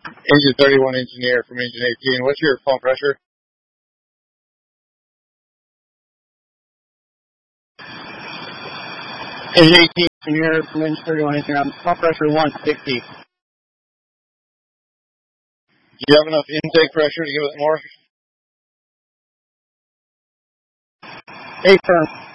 Engine 31 engineer from engine 18. What's your pump pressure? Engine 18 engineer from engine 31 engineer. Pump pressure 160. Do you have enough intake pressure to give it more? 8 firm.